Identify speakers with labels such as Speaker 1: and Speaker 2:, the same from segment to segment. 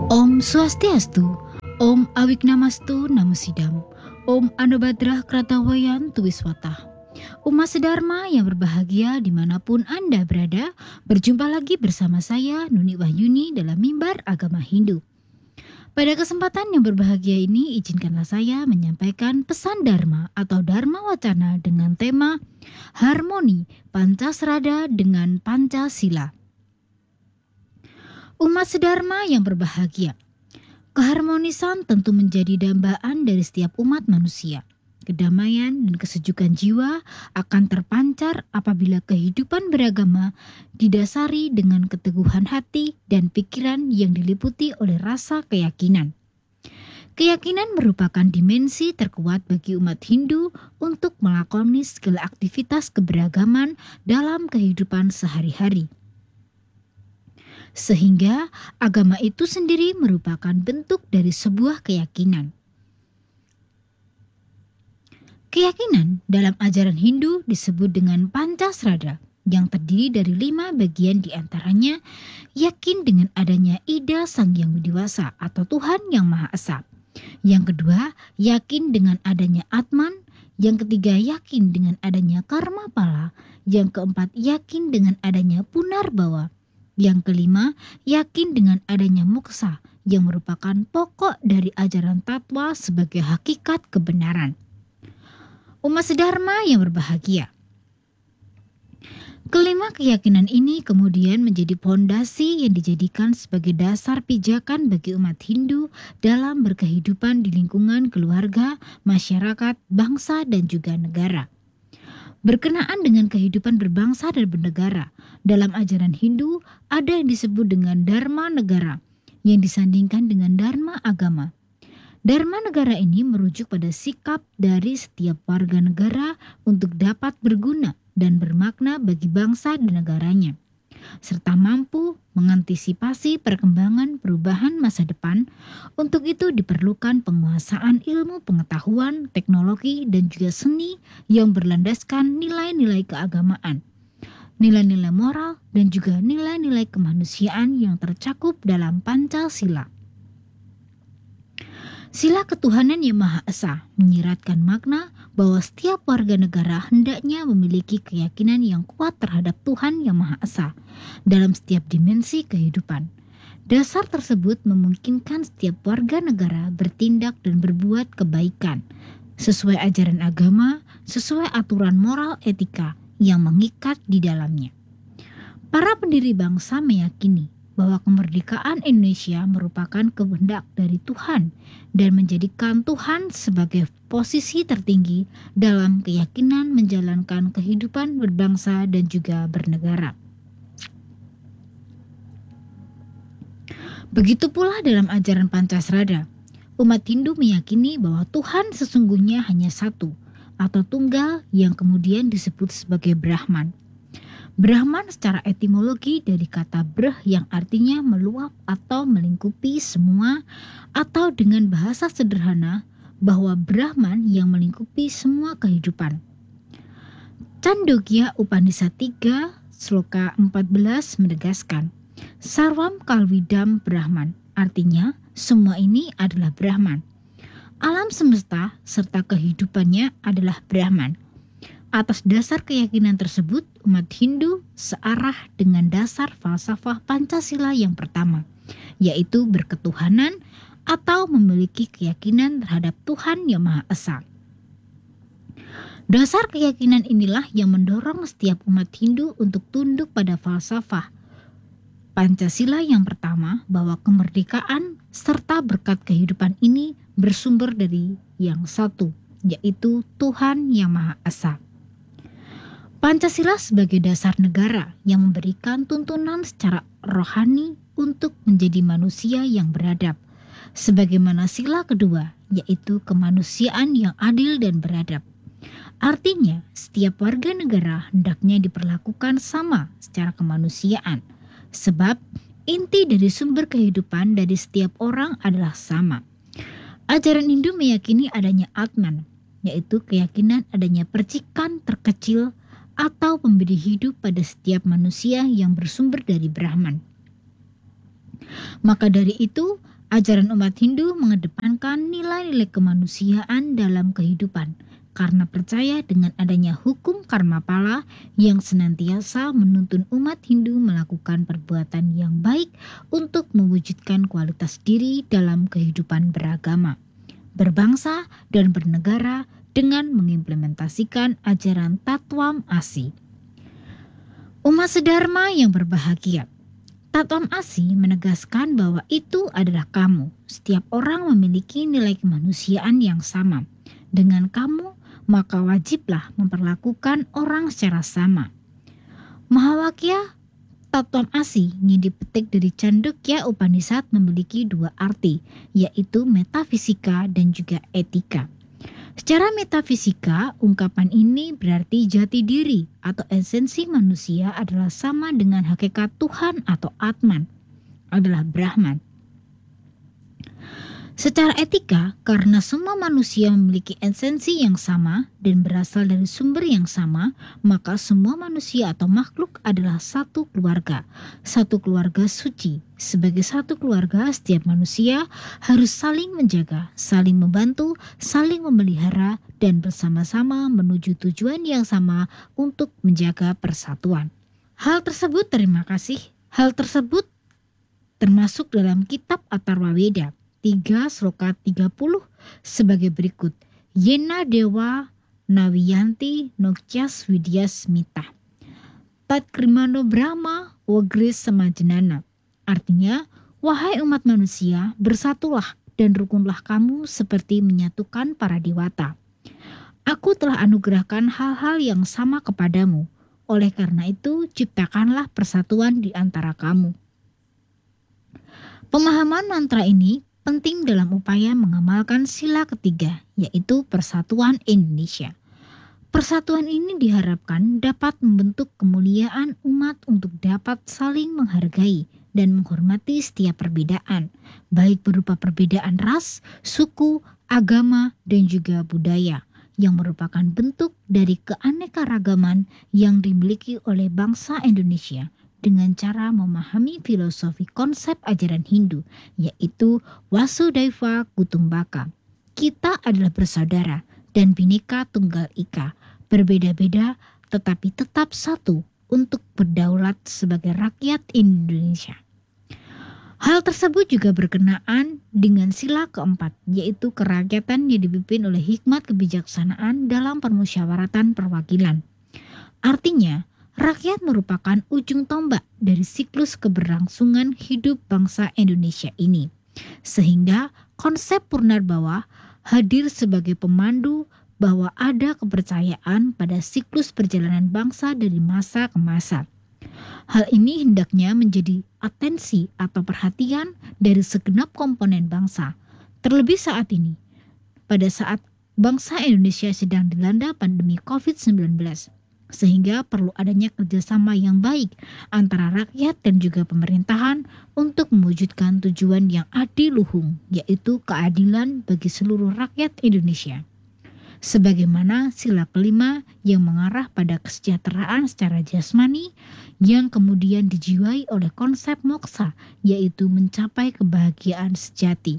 Speaker 1: Om Swastiastu, Om Awiknamastu Namusidam, Om Anubhadrah Kratawayan Tuwiswatah. Umat sedharma yang berbahagia dimanapun Anda berada, berjumpa lagi bersama saya Nuni Wahyuni dalam Mimbar Agama Hindu. Pada kesempatan yang berbahagia ini, izinkanlah saya menyampaikan pesan Dharma atau Dharma Wacana dengan tema Harmoni Pancasrada dengan Pancasila. Umat sedharma yang berbahagia, keharmonisan tentu menjadi dambaan dari setiap umat manusia. Kedamaian dan kesejukan jiwa akan terpancar apabila kehidupan beragama didasari dengan keteguhan hati dan pikiran yang diliputi oleh rasa keyakinan. Keyakinan merupakan dimensi terkuat bagi umat Hindu untuk melakoni segala aktivitas keberagaman dalam kehidupan sehari-hari. Sehingga agama itu sendiri merupakan bentuk dari sebuah keyakinan. Keyakinan dalam ajaran Hindu disebut dengan Pancasrada yang terdiri dari 5 bagian diantaranya yakin dengan adanya Ida Sang Yang Widiwasa atau Tuhan Yang Maha Esa. Yang kedua, yakin dengan adanya Atman. Yang ketiga, yakin dengan adanya Karma Pala. Yang keempat, yakin dengan adanya Punarbawa. Yang kelima, yakin dengan adanya moksa yang merupakan pokok dari ajaran Tattwa sebagai hakikat kebenaran. Umat sedharma yang berbahagia, kelima keyakinan ini kemudian menjadi pondasi yang dijadikan sebagai dasar pijakan bagi umat Hindu dalam berkehidupan di lingkungan keluarga, masyarakat, bangsa, dan juga negara. Berkenaan dengan kehidupan berbangsa dan bernegara, dalam ajaran Hindu ada yang disebut dengan Dharma Negara yang disandingkan dengan Dharma Agama. Dharma Negara ini merujuk pada sikap dari setiap warga negara untuk dapat berguna dan bermakna bagi bangsa dan negaranya, serta mampu mengantisipasi perkembangan perubahan masa depan. Untuk itu diperlukan penguasaan ilmu pengetahuan, teknologi, dan juga seni yang berlandaskan nilai-nilai keagamaan, nilai-nilai moral, dan juga nilai-nilai kemanusiaan yang tercakup dalam Pancasila. Sila ketuhanan yang Maha Esa menyiratkan makna bahwa setiap warga negara hendaknya memiliki keyakinan yang kuat terhadap Tuhan Yang Maha Esa dalam setiap dimensi kehidupan. Dasar tersebut memungkinkan setiap warga negara bertindak dan berbuat kebaikan sesuai ajaran agama, sesuai aturan moral etika yang mengikat di dalamnya. Para pendiri bangsa meyakini bahwa kemerdekaan Indonesia merupakan kehendak dari Tuhan dan menjadikan Tuhan sebagai posisi tertinggi dalam keyakinan menjalankan kehidupan berbangsa dan juga bernegara. Begitu pula dalam ajaran Pancasrada, umat Hindu meyakini bahwa Tuhan sesungguhnya hanya satu atau tunggal yang kemudian disebut sebagai Brahman. Brahman secara etimologi dari kata brah yang artinya meluap atau melingkupi semua, atau dengan bahasa sederhana bahwa Brahman yang melingkupi semua kehidupan. Chandogya Upanishad 3 Sloka 14 menegaskan Sarvam Kalvidam Brahman, artinya semua ini adalah Brahman. Alam semesta serta kehidupannya adalah Brahman. Atas dasar keyakinan tersebut, umat Hindu searah dengan dasar falsafah Pancasila yang pertama, yaitu berketuhanan atau memiliki keyakinan terhadap Tuhan Yang Maha Esa. Dasar keyakinan inilah yang mendorong setiap umat Hindu untuk tunduk pada falsafah Pancasila yang pertama, bahwa kemerdekaan serta berkat kehidupan ini bersumber dari yang satu, yaitu Tuhan Yang Maha Esa. Pancasila sebagai dasar negara yang memberikan tuntunan secara rohani untuk menjadi manusia yang beradab, sebagaimana sila kedua, yaitu kemanusiaan yang adil dan beradab. Artinya, setiap warga negara hendaknya diperlakukan sama secara kemanusiaan, sebab inti dari sumber kehidupan dari setiap orang adalah sama. Ajaran Hindu meyakini adanya Atman, yaitu keyakinan adanya percikan terkecil atau pemberi hidup pada setiap manusia yang bersumber dari Brahman. Maka dari itu, Ajaran umat Hindu mengedepankan nilai-nilai kemanusiaan dalam kehidupan karena percaya dengan adanya hukum karma pala yang senantiasa menuntun umat Hindu melakukan perbuatan yang baik untuk mewujudkan kualitas diri dalam kehidupan beragama, berbangsa, dan bernegara dengan mengimplementasikan ajaran Tatwam Asi. Umat sedharma yang berbahagia. Tatwam Asi menegaskan bahwa itu adalah kamu. Setiap orang memiliki nilai kemanusiaan yang sama. Dengan kamu, maka wajiblah memperlakukan orang secara sama. Mahawakya Tatwam Asi yang dipetik dari Chandogya Upanishad memiliki dua arti, yaitu metafisika dan juga etika. Secara metafisika, ungkapan ini berarti jati diri atau esensi manusia adalah sama dengan hakikat Tuhan atau Atman, adalah Brahman. Secara etika, karena semua manusia memiliki esensi yang sama dan berasal dari sumber yang sama, maka semua manusia atau makhluk adalah satu keluarga suci. Sebagai satu keluarga, setiap manusia harus saling menjaga, saling membantu, saling memelihara, dan bersama-sama menuju tujuan yang sama untuk menjaga persatuan. Hal tersebut termasuk dalam kitab Atharva Veda 3 sloka 30 sebagai berikut. Yena dewa naviyanti nokyas vidyas mita. Tat krimano brahma wagris samajenana. Artinya, wahai umat manusia, bersatulah dan rukunlah kamu seperti menyatukan para dewata. Aku telah anugerahkan hal-hal yang sama kepadamu. Oleh karena itu, ciptakanlah persatuan di antara kamu. Pemahaman mantra ini penting dalam upaya mengamalkan sila ketiga, yaitu Persatuan Indonesia. Persatuan ini diharapkan dapat membentuk kemuliaan umat untuk dapat saling menghargai dan menghormati setiap perbedaan, baik berupa perbedaan ras, suku, agama, dan juga budaya, yang merupakan bentuk dari keanekaragaman yang dimiliki oleh bangsa Indonesia dengan cara memahami filosofi konsep ajaran Hindu, yaitu Vasudhaiva Kutumbaka. Kita adalah bersaudara dan Bhinneka Tunggal Ika, berbeda-beda tetapi tetap satu untuk berdaulat sebagai rakyat Indonesia. Hal tersebut juga berkenaan dengan sila keempat, yaitu kerakyatan yang dipimpin oleh hikmat kebijaksanaan dalam permusyawaratan perwakilan. Artinya, rakyat merupakan ujung tombak dari siklus keberlangsungan hidup bangsa Indonesia ini. Sehingga konsep Purnarbawa hadir sebagai pemandu bahwa ada kepercayaan pada siklus perjalanan bangsa dari masa ke masa. Hal ini hendaknya menjadi atensi atau perhatian dari segenap komponen bangsa. Terlebih saat ini, pada saat bangsa Indonesia sedang dilanda pandemi COVID-19. Sehingga perlu adanya kerjasama yang baik antara rakyat dan juga pemerintahan untuk mewujudkan tujuan yang adiluhung, yaitu keadilan bagi seluruh rakyat Indonesia. Sebagaimana sila kelima yang mengarah pada kesejahteraan secara jasmani yang kemudian dijiwai oleh konsep moksa, yaitu mencapai kebahagiaan sejati.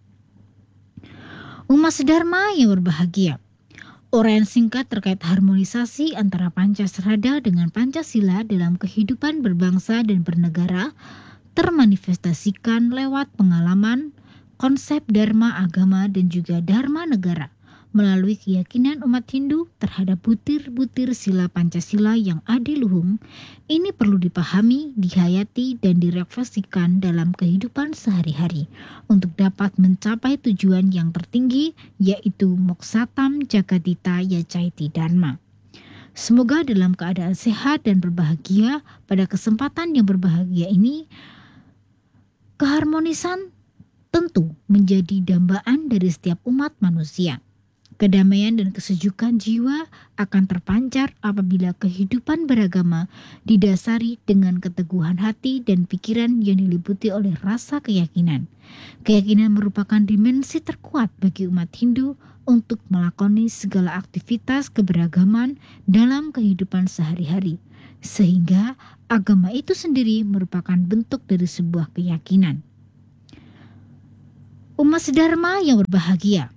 Speaker 1: Umat sedharma yang berbahagia. Uraian singkat terkait harmonisasi antara Pancasrada dengan Pancasila dalam kehidupan berbangsa dan bernegara termanifestasikan lewat pengalaman, konsep dharma agama dan juga dharma negara melalui keyakinan umat Hindu terhadap butir-butir sila Pancasila yang adiluhung. Ini perlu dipahami, dihayati, dan direfleksikan dalam kehidupan sehari-hari untuk dapat mencapai tujuan yang tertinggi, yaitu Moksatam Jagadita Yacaiti Dharma. Semoga dalam keadaan sehat dan berbahagia pada kesempatan yang berbahagia ini, keharmonisan tentu menjadi dambaan dari setiap umat manusia. Kedamaian dan kesejukan jiwa akan terpancar apabila kehidupan beragama didasari dengan keteguhan hati dan pikiran yang diliputi oleh rasa keyakinan. Keyakinan merupakan dimensi terkuat bagi umat Hindu untuk melakoni segala aktivitas keberagaman dalam kehidupan sehari-hari, sehingga agama itu sendiri merupakan bentuk dari sebuah keyakinan. Umat sedharma yang berbahagia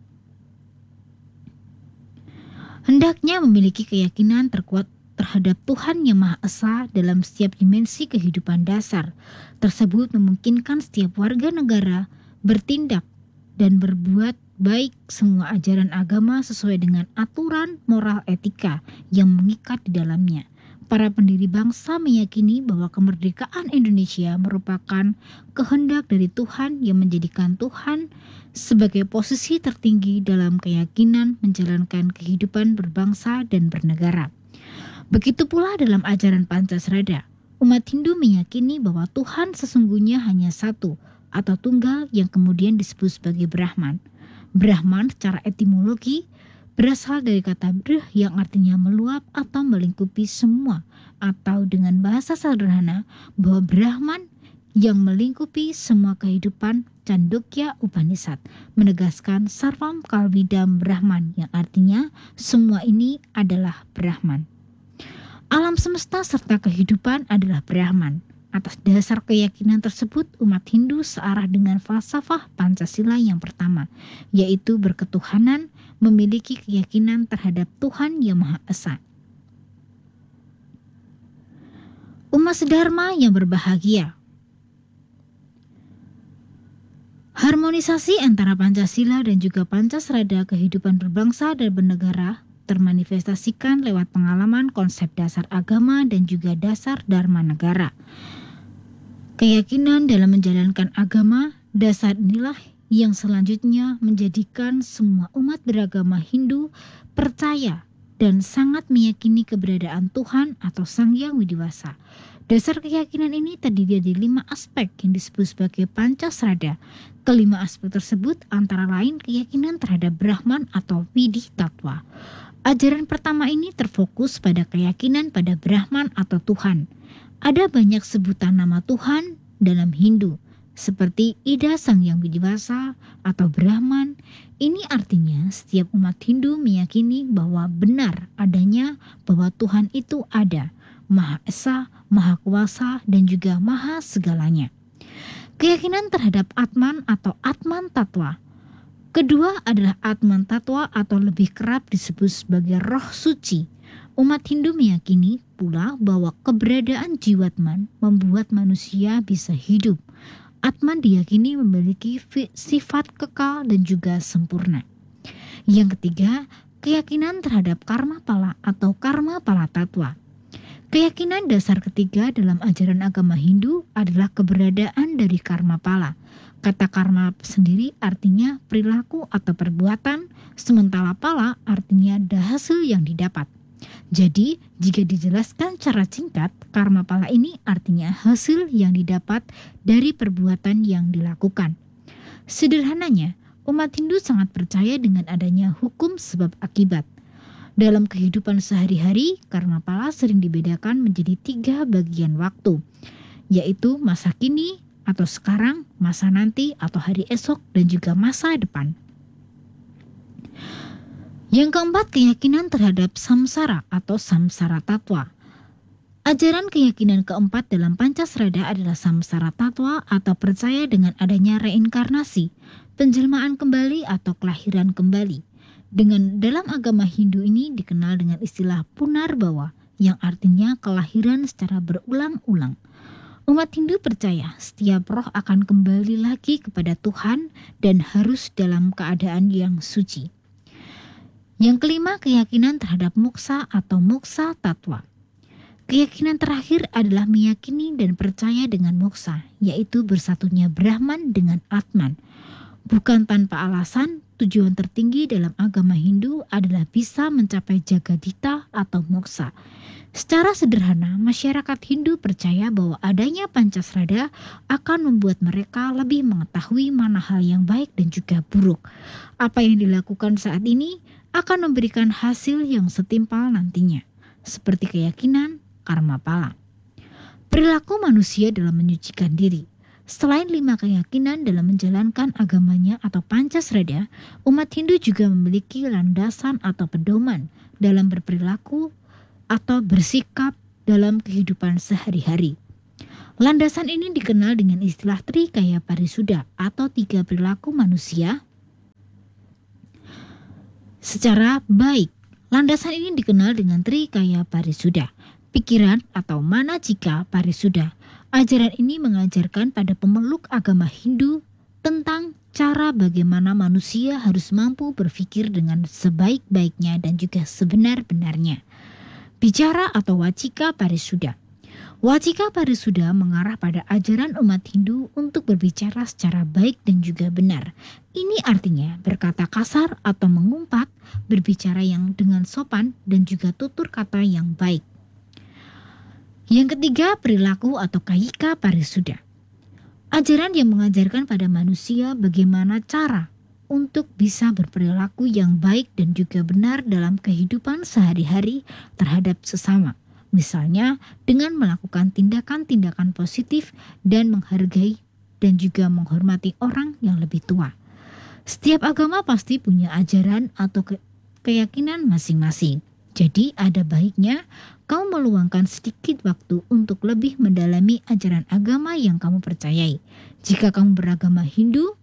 Speaker 1: hendaknya memiliki keyakinan terkuat terhadap Tuhan Yang Maha Esa dalam setiap dimensi kehidupan dasar. Tersebut memungkinkan setiap warga negara bertindak dan berbuat baik semua ajaran agama sesuai dengan aturan moral etika yang mengikat di dalamnya. Para pendiri bangsa meyakini bahwa kemerdekaan Indonesia merupakan kehendak dari Tuhan yang menjadikan Tuhan sebagai posisi tertinggi dalam keyakinan menjalankan kehidupan berbangsa dan bernegara. Begitu pula dalam ajaran Pancasrada, umat Hindu meyakini bahwa Tuhan sesungguhnya hanya satu atau tunggal yang kemudian disebut sebagai Brahman. Brahman secara etimologi berasal dari kata brah yang artinya meluap atau melingkupi semua, atau dengan bahasa sederhana bahwa Brahman yang melingkupi semua kehidupan. Chandogya Upanishad menegaskan Sarvam Kalvidam Brahman yang artinya semua ini adalah Brahman. Alam semesta serta kehidupan adalah Brahman. Atas dasar keyakinan tersebut, umat Hindu searah dengan falsafah Pancasila yang pertama, yaitu berketuhanan, memiliki keyakinan terhadap Tuhan Yang Maha Esa. Umat sedharma yang berbahagia. Harmonisasi antara Pancasila dan juga Pancasrada kehidupan berbangsa dan bernegara termanifestasikan lewat pengalaman konsep dasar agama dan juga dasar dharma negara. Keyakinan dalam menjalankan agama, dasar inilah yang selanjutnya menjadikan semua umat beragama Hindu percaya dan sangat meyakini keberadaan Tuhan atau Sang Hyang Widi-Wasa. Dasar keyakinan ini terdiri dari 5 aspek yang disebut sebagai Pancasrada. Kelima aspek tersebut antara lain keyakinan terhadap Brahman atau Widi Tattwa. Ajaran pertama ini terfokus pada keyakinan pada Brahman atau Tuhan. Ada banyak sebutan nama Tuhan dalam Hindu, seperti Ida Sang Hyang Widi-Wasa atau Brahman. Ini artinya setiap umat Hindu meyakini bahwa benar adanya bahwa Tuhan itu ada, Maha Esa, Maha Kuasa, dan juga Maha segalanya. Keyakinan terhadap Atman atau Atman Tattwa. Kedua adalah Atman Tattwa atau lebih kerap disebut sebagai roh suci. Umat Hindu meyakini pula bahwa keberadaan Jiwatman membuat manusia bisa hidup. Atman diyakini memiliki sifat kekal dan juga sempurna. Yang ketiga, keyakinan terhadap Karma Pala atau Karma Pala Tattwa. Keyakinan dasar ketiga dalam ajaran agama Hindu adalah keberadaan dari karma pala. Kata karma sendiri artinya perilaku atau perbuatan, sementara pala artinya hasil yang didapat. Jadi, jika dijelaskan secara singkat, karma pala ini artinya hasil yang didapat dari perbuatan yang dilakukan. Sederhananya, umat Hindu sangat percaya dengan adanya hukum sebab akibat. Dalam kehidupan sehari-hari, karma pala sering dibedakan menjadi 3 bagian waktu, yaitu masa kini atau sekarang, masa nanti atau hari esok, dan juga masa depan. Yang keempat, keyakinan terhadap samsara atau samsara tattwa. Ajaran keyakinan keempat dalam Pancasrada adalah samsara tattwa atau percaya dengan adanya reinkarnasi, penjelmaan kembali atau kelahiran kembali. Dalam agama Hindu ini dikenal dengan istilah punarbawa yang artinya kelahiran secara berulang-ulang. Umat Hindu percaya setiap roh akan kembali lagi kepada Tuhan dan harus dalam keadaan yang suci. Yang kelima, keyakinan terhadap moksa atau moksa tattwa. Keyakinan terakhir adalah meyakini dan percaya dengan moksa, yaitu bersatunya Brahman dengan Atman. Bukan tanpa alasan, tujuan tertinggi dalam agama Hindu adalah bisa mencapai Jagadita atau moksa. Secara sederhana, masyarakat Hindu percaya bahwa adanya Pancasrada akan membuat mereka lebih mengetahui mana hal yang baik dan juga buruk. Apa yang dilakukan saat ini akan memberikan hasil yang setimpal nantinya, seperti keyakinan karma pala. Perilaku manusia dalam menyucikan diri. Selain 5 keyakinan dalam menjalankan agamanya atau Pancasrada, umat Hindu juga memiliki landasan atau pedoman dalam berperilaku atau bersikap dalam kehidupan sehari-hari. Landasan ini dikenal dengan istilah Trikaya Parisuddha atau 3 perilaku manusia secara baik. Landasan ini dikenal dengan Trikaya Parisuddha, pikiran atau Manajika Parisuddha. Ajaran ini mengajarkan pada pemeluk agama Hindu tentang cara bagaimana manusia harus mampu berpikir dengan sebaik-baiknya dan juga sebenar-benarnya. Bicara atau Wacika Parisuddha. Wacika Parisuddha mengarah pada ajaran umat Hindu untuk berbicara secara baik dan juga benar. Ini artinya berkata kasar atau mengumpat, berbicara yang dengan sopan dan juga tutur kata yang baik. Yang ketiga, perilaku atau Kayika Parisuddha. Ajaran yang mengajarkan pada manusia bagaimana cara untuk bisa berperilaku yang baik dan juga benar dalam kehidupan sehari-hari terhadap sesama. Misalnya dengan melakukan tindakan-tindakan positif dan menghargai dan juga menghormati orang yang lebih tua. Setiap agama pasti punya ajaran atau keyakinan masing-masing. Jadi ada baiknya kau meluangkan sedikit waktu untuk lebih mendalami ajaran agama yang kamu percayai. Jika kamu beragama Hindu,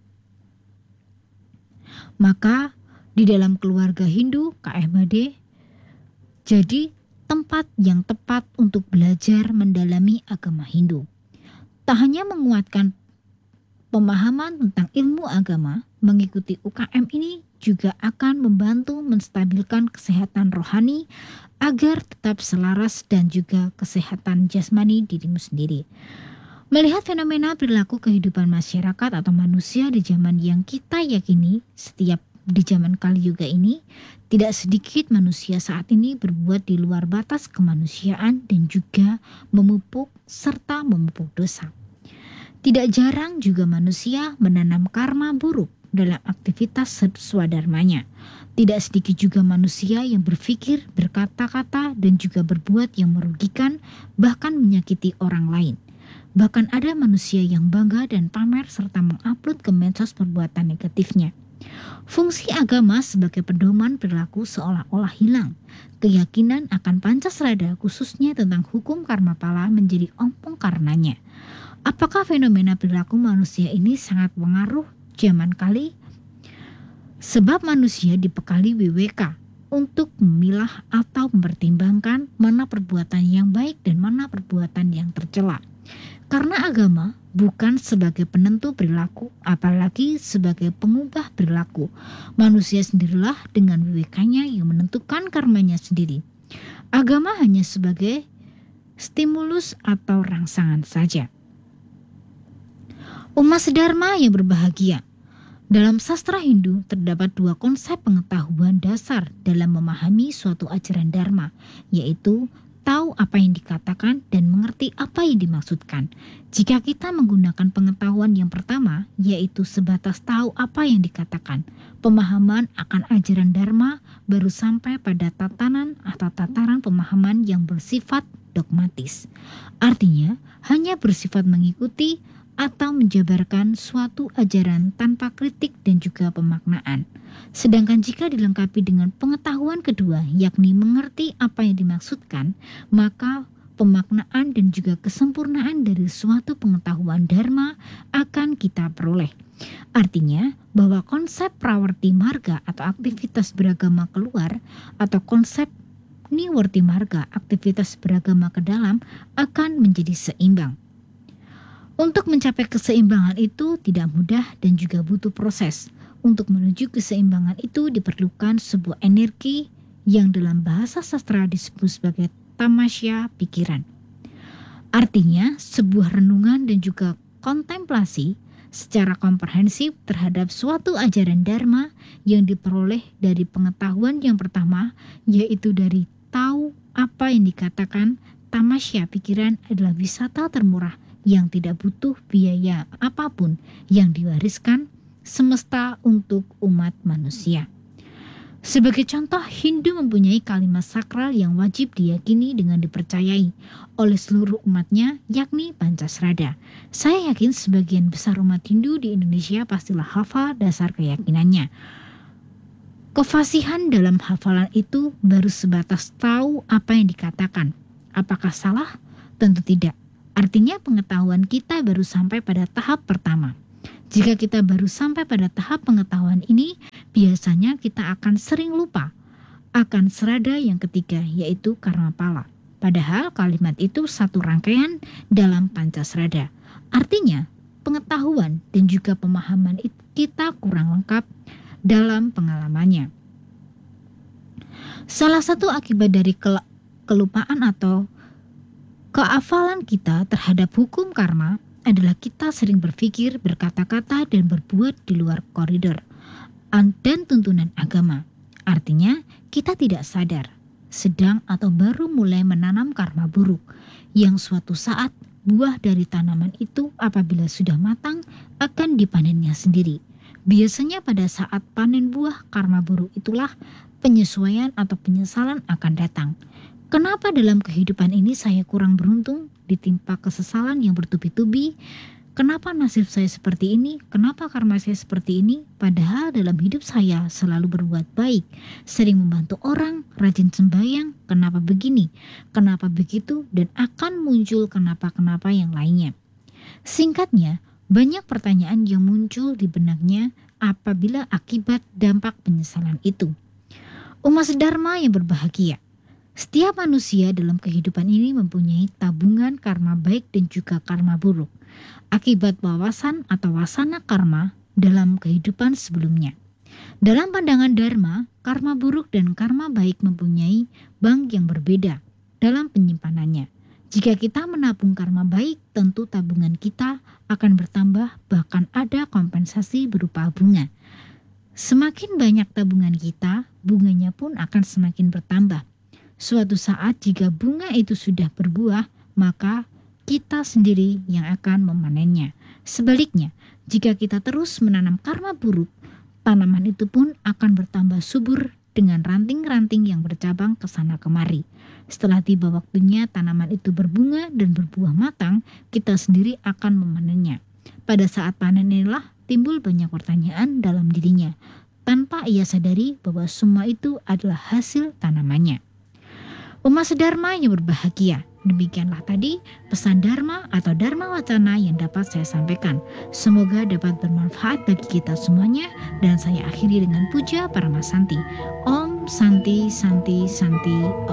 Speaker 1: maka di dalam keluarga Hindu KMHD jadi tempat yang tepat untuk belajar mendalami agama Hindu. Tak hanya menguatkan pemahaman tentang ilmu agama, mengikuti UKM ini juga akan membantu menstabilkan kesehatan rohani agar tetap selaras dan juga kesehatan jasmani dirimu sendiri. Melihat fenomena perilaku kehidupan masyarakat atau manusia di zaman yang kita yakini di zaman Kali Yuga ini, tidak sedikit manusia saat ini berbuat di luar batas kemanusiaan dan juga memupuk dosa. Tidak jarang juga manusia menanam karma buruk dalam aktivitas swadharmanya. Tidak sedikit juga manusia yang berpikir, berkata-kata, dan juga berbuat yang merugikan, bahkan menyakiti orang lain. Bahkan ada manusia yang bangga dan pamer serta mengupload ke medsos perbuatan negatifnya. Fungsi agama sebagai pedoman perilaku seolah-olah hilang. Keyakinan akan Pancasrada khususnya tentang hukum karma pala menjadi ompong karenanya. Apakah fenomena perilaku manusia ini sangat pengaruh zaman kali? Sebab manusia dibekali WWK untuk memilah atau mempertimbangkan mana perbuatan yang baik dan mana perbuatan yang tercela. Karena agama bukan sebagai penentu perilaku, apalagi sebagai pengubah perilaku. Manusia sendirilah dengan WWK-nya yang menentukan karmanya sendiri. Agama hanya sebagai stimulus atau rangsangan saja. Umat sedharma yang berbahagia. Dalam sastra Hindu terdapat 2 konsep pengetahuan dasar dalam memahami suatu ajaran dharma, yaitu tahu apa yang dikatakan dan mengerti apa yang dimaksudkan. Jika kita menggunakan pengetahuan yang pertama, yaitu sebatas tahu apa yang dikatakan, pemahaman akan ajaran dharma baru sampai pada tatanan atau tataran pemahaman yang bersifat dogmatis. Artinya, hanya bersifat mengikuti atau menjabarkan suatu ajaran tanpa kritik dan juga pemaknaan. Sedangkan jika dilengkapi dengan pengetahuan kedua, yakni mengerti apa yang dimaksudkan, maka pemaknaan dan juga kesempurnaan dari suatu pengetahuan dharma akan kita peroleh. Artinya bahwa konsep prawarti marga atau aktivitas beragama keluar atau konsep niwarti marga aktivitas beragama ke dalam akan menjadi seimbang. Untuk mencapai keseimbangan itu tidak mudah dan juga butuh proses. Untuk menuju keseimbangan itu diperlukan sebuah energi yang dalam bahasa sastra disebut sebagai tamasya pikiran. Artinya sebuah renungan dan juga kontemplasi secara komprehensif terhadap suatu ajaran dharma yang diperoleh dari pengetahuan yang pertama, yaitu dari tahu apa yang dikatakan. Tamasya pikiran adalah wisata termurah yang tidak butuh biaya apapun yang diwariskan semesta untuk umat manusia. Sebagai contoh, Hindu mempunyai kalimat sakral yang wajib diyakini dengan dipercayai oleh seluruh umatnya, yakni Pancasrada. Saya yakin sebagian besar umat Hindu di Indonesia pastilah hafal dasar keyakinannya. Kefasihan dalam hafalan itu baru sebatas tahu apa yang dikatakan. Apakah salah? Tentu tidak. Artinya pengetahuan kita baru sampai pada tahap pertama. Jika kita baru sampai pada tahap pengetahuan ini, biasanya kita akan sering lupa akan serada yang ketiga, yaitu karma pala. Padahal kalimat itu satu rangkaian dalam Pancasrada. Artinya, pengetahuan dan juga pemahaman kita kurang lengkap dalam pengalamannya. Salah satu akibat dari kelupaan atau keafalan kita terhadap hukum karma adalah kita sering berpikir, berkata-kata, dan berbuat di luar koridor dan tuntunan agama. Artinya, kita tidak sadar, sedang atau baru mulai menanam karma buruk, yang suatu saat buah dari tanaman itu apabila sudah matang akan dipanennya sendiri. Biasanya pada saat panen buah karma buruk itulah penyesuaian atau penyesalan akan datang. Kenapa dalam kehidupan ini saya kurang beruntung, ditimpa kesesalan yang bertubi-tubi? Kenapa nasib saya seperti ini? Kenapa karma saya seperti ini? Padahal dalam hidup saya selalu berbuat baik, sering membantu orang, rajin sembahyang. Kenapa begini? Kenapa begitu? Dan akan muncul kenapa-kenapa yang lainnya. Singkatnya, banyak pertanyaan yang muncul di benaknya apabila akibat dampak penyesalan itu. Umat Dharma yang berbahagia. Setiap manusia dalam kehidupan ini mempunyai tabungan karma baik dan juga karma buruk, akibat wawasan atau wasana karma dalam kehidupan sebelumnya. Dalam pandangan Dharma, karma buruk dan karma baik mempunyai bank yang berbeda dalam penyimpanannya. Jika kita menabung karma baik, tentu tabungan kita akan bertambah, bahkan ada kompensasi berupa bunga. Semakin banyak tabungan kita, bunganya pun akan semakin bertambah. Suatu saat jika bunga itu sudah berbuah, maka kita sendiri yang akan memanennya. Sebaliknya, jika kita terus menanam karma buruk, tanaman itu pun akan bertambah subur dengan ranting-ranting yang bercabang ke sana kemari. Setelah tiba waktunya tanaman itu berbunga dan berbuah matang, kita sendiri akan memanennya. Pada saat panen inilah timbul banyak pertanyaan dalam dirinya, tanpa ia sadari bahwa semua itu adalah hasil tanamannya. Umat Dharma yang berbahagia, demikianlah tadi pesan Dharma atau Dharma Wacana yang dapat saya sampaikan. Semoga dapat bermanfaat bagi kita semuanya, dan saya akhiri dengan puja Paramasanti. Om Santi Santi Santi.